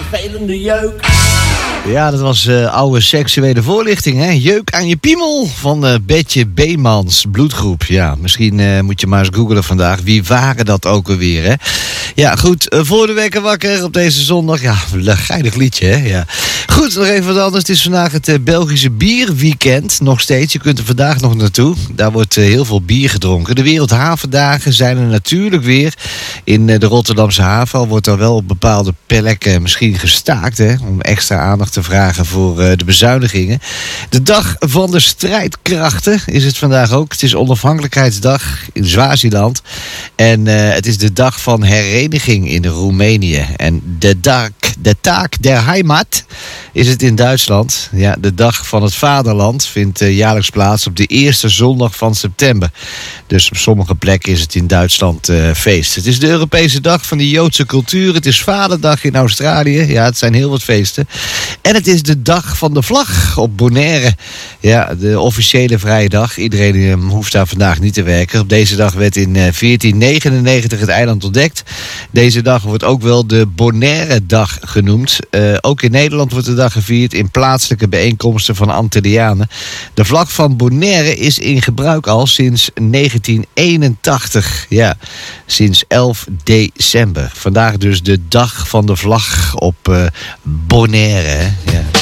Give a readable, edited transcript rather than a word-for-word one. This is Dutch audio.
vervelende jeuk. Ja, dat was oude seksuele voorlichting, hè? Jeuk aan je piemel van Betje Beemans, bloedgroep. Ja, misschien moet je maar eens googlen vandaag. Wie waren dat ook alweer, hè? Ja, goed, voor de wekker wakker op deze zondag. Ja, geinig liedje, hè? Ja. Goed, nog even wat anders. Het is vandaag het Belgische bierweekend. Nog steeds, je kunt er vandaag nog naartoe. Daar wordt heel veel bier gedronken. De Wereldhavendagen zijn er natuurlijk weer. In de Rotterdamse haven al wordt er wel op bepaalde plekken misschien gestaakt, hè? Om extra aandacht te vragen voor de bezuinigingen. De dag van de strijdkrachten is het vandaag ook. Het is onafhankelijkheidsdag in Swaziland. En het is de dag van hereniging in Roemenië. En de taak der Heimat is het in Duitsland. Ja, de dag van het vaderland vindt jaarlijks plaats op de eerste zondag van september. Dus op sommige plekken is het in Duitsland feest. Het is de Europese dag van de Joodse cultuur. Het is Vaderdag in Australië. Ja, het zijn heel wat feesten. En het is de dag van de vlag op Bonaire. Ja, de officiële vrije dag. Iedereen hoeft daar vandaag niet te werken. Op deze dag werd in 1499 het eiland ontdekt. Deze dag wordt ook wel de Bonaire-dag genoemd. Ook in Nederland wordt de dag gevierd in plaatselijke bijeenkomsten van Antillianen. De vlag van Bonaire is in gebruik al sinds 1981. Ja, sinds 11 december. Vandaag dus de dag van de vlag op Bonaire. Ja.